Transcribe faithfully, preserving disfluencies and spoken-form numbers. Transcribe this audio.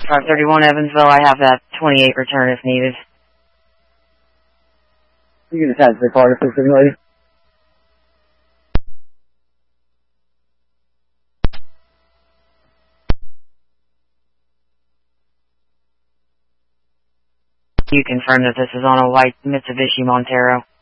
five thirty-one Evansville, I have that twenty-eight return if needed. You can attach the car to system, lady. You confirm that this is on a white Mitsubishi Montero.